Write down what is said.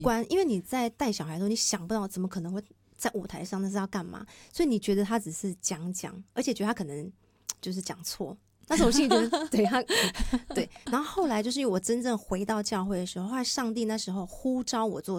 关，因为你在带小孩的时候，你想不到怎么可能会在舞台上，那是要干嘛？所以你觉得他只是讲，而且觉得他可能就是讲错。那时候我心里觉得，对他，对。然后后来就是因为我真正回到教会的时候，后来上帝那时候呼召我做